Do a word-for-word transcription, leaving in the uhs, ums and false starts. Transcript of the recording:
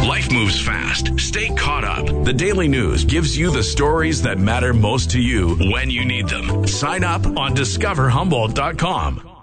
Life moves fast. Stay caught up. The Daily News gives you the stories that matter most to you when you need them. Sign up on discover humboldt dot com.